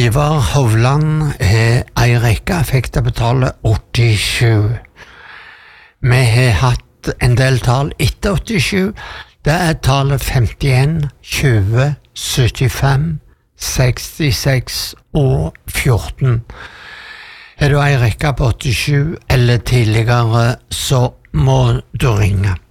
Ivar Hovland ei rekke effekter betaler 87. Vi har hatt en del tall etter 87. Det tallet 51, 20, 75, 66 og 14. Du ei rekke på 87 eller tidligere, så må du ringe.